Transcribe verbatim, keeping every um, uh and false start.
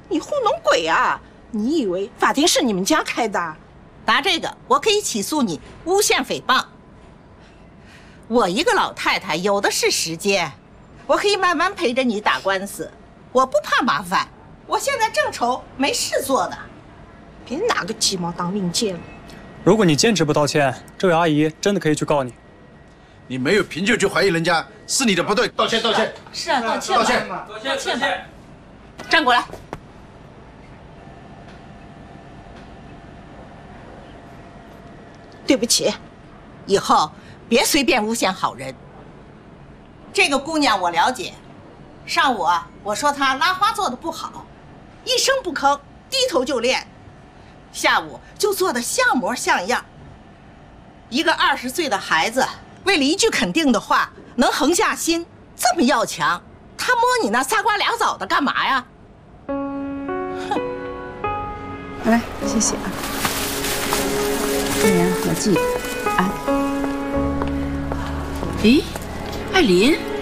你糊弄鬼啊！你以为法庭是你们家开的？ 答这个，我可以起诉你诬陷诽谤。我一个老太太有的是时间，我可以慢慢陪着你打官司，我不怕麻烦。我现在正愁没事做的。 别拿个鸡毛当令箭了。 如果你坚持不道歉，这位阿姨真的可以去告你。 你没有凭据就怀疑人家，是你的不对，道歉道歉。 是啊，道歉道歉道歉吧。站过来。 对不起， 以后别随便诬陷好人。这个姑娘我了解，上午啊，我说她拉花做的不好，一声不吭，低头就练，下午就做的像模像样。一个二十岁的孩子，为了一句肯定的话，能横下心，这么要强，她摸你那仨瓜俩枣的干嘛呀？哼！ 来，谢谢啊。今年我记啊。 咦，艾琳。